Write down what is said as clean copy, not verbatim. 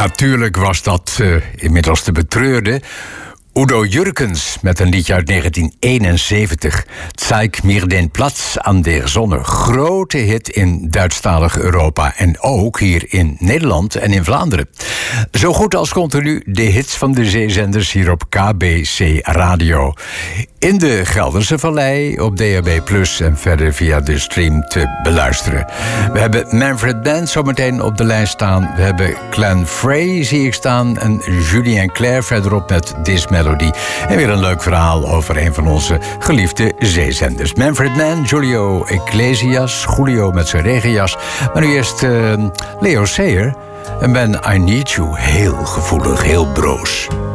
Natuurlijk was dat inmiddels de betreurde Udo Jürgens met een liedje uit 1971. Zeig mir den Platz an der Sonne. Grote hit in Duitsstalig Europa. En ook hier in Nederland en in Vlaanderen. Zo goed als continu de hits van de zeezenders hier op KBC Radio. In de Gelderse Vallei, op DAB+, en verder via de stream te beluisteren. We hebben Manfred Mann zometeen op de lijn staan. We hebben Glenn Frey, zie ik staan. En Julien Clerc verderop met This Melody. En weer een leuk verhaal over een van onze geliefde zeezenders. Manfred Mann, Julio Iglesias, Julio met zijn regenjas. Maar nu eerst Leo Sayer. En ben I Need You, heel gevoelig, heel broos.